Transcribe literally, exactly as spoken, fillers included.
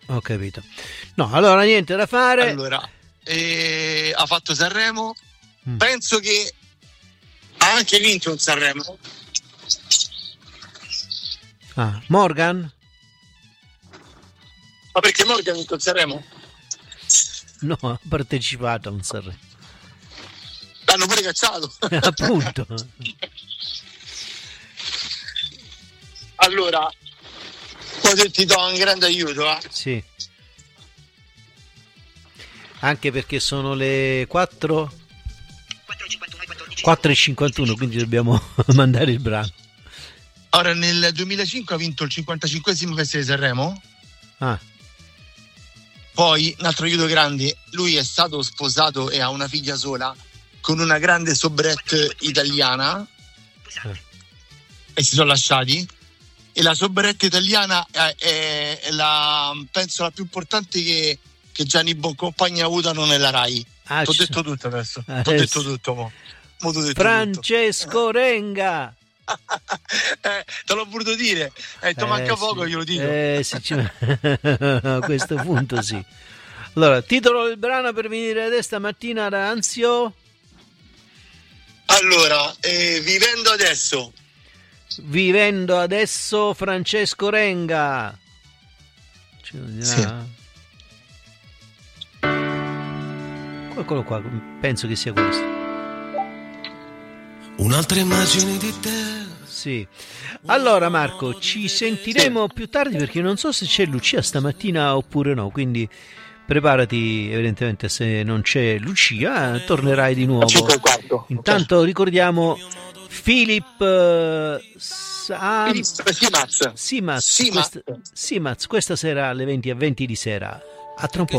Ho capito. No, allora niente da fare. Allora, eh, ha fatto Sanremo. Mm. Penso che ha anche vinto un Sanremo. Ah, Morgan? Ma perché Morgan ha vinto il Sanremo? No, ha partecipato a un Sanremo. L'hanno pure cacciato. Appunto. Allora, poi ti do un grande aiuto, eh? Sì. Anche perché sono le quattro quattro e cinquantuno, quindi dobbiamo mandare il brano. Ora, nel duemilacinque ha vinto il cinquantacinquesimo Festival di Sanremo. Ah. Poi, un altro aiuto grande, lui è stato sposato e ha una figlia sola con una grande soubrette italiana Eh. e si sono lasciati. E la soubrette italiana è, è, è la, penso, la più importante che, che Gianni Boncompagni ha avuto nella Rai. Ah, Ti ho ci detto sono- tutto adesso. Ti ho Adesso. detto tutto, mo. Mo t'ho detto Francesco Renga. tutto. eh, te l'ho voluto dire. Eh, ti manca Eh, poco, sì. glielo dico. Eh, sì, ci- a questo punto sì. Allora, titolo del brano per venire a te stamattina da Anzio. Allora, eh, vivendo adesso. Vivendo adesso Francesco Renga. Ci dirà? Eccolo qua, penso che sia questo. Un'altra immagine di te. Sì. Allora Marco, ci sentiremo più tardi perché non so se c'è Lucia stamattina oppure no, quindi preparati, evidentemente se non c'è Lucia tornerai di nuovo. cinque e quarto. Intanto ricordiamo Philip eh, Sam... Simaz. Simaz, Simaz. questa, Simaz questa sera alle venti e venti di sera. A tra un po'.